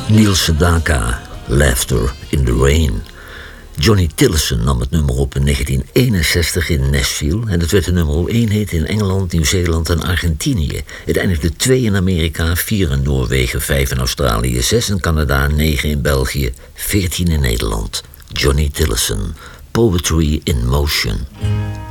Neil Sedaka, Laughter in the Rain. Johnny Tillotson nam het nummer op in 1961 in Nashville en het werd de nummer 1 hit in Engeland, Nieuw-Zeeland en Argentinië. Het eindigde 2 in Amerika, 4 in Noorwegen, 5 in Australië, 6 in Canada, 9 in België, 14 in Nederland. Johnny Tillotson, Poetry in Motion.